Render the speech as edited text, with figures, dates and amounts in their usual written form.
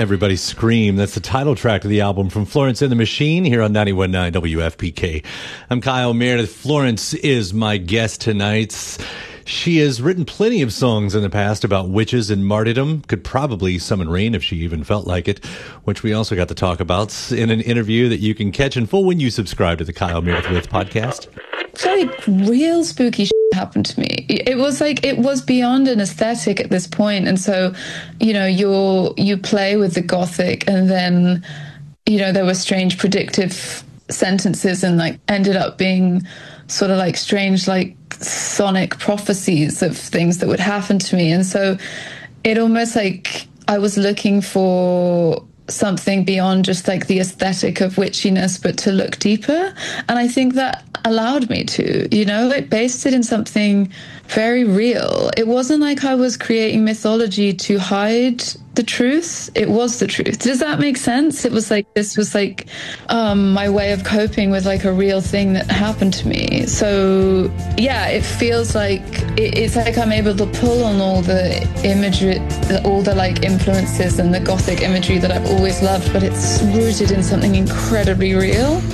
Everybody Scream. That's the title track of the album from Florence and the Machine here on 91.9 WFPK. I'm Kyle Meredith. Florence is my guest tonight. She has written plenty of songs in the past about witches and martyrdom, could probably summon rain if she even felt like it, which we also got to talk about in an interview that you can catch in full when you subscribe to the Kyle Meredith podcast. Like real spooky shit happened to me. It was beyond an aesthetic at this point. And so, you play with the gothic, and then, there were strange predictive sentences and ended up being sort of strange, sonic prophecies of things that would happen to me. And so it almost I was looking for something beyond just the aesthetic of witchiness, but to look deeper. And I think that allowed me to, it based it in something very real. It wasn't like I was creating mythology to hide the truth. It was the truth. Does that make sense? It was this was my way of coping with a real thing that happened to me. So yeah, it feels it's I'm able to pull on all the imagery, all the influences and the gothic imagery that I've always loved, but it's rooted in something incredibly real.